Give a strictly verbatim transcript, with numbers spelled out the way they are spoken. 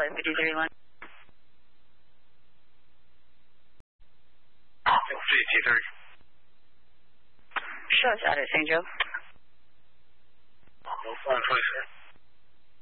Charlie, fifty thirty-one. fifty thirty. Shows out at Saint Joe. one twenty-four.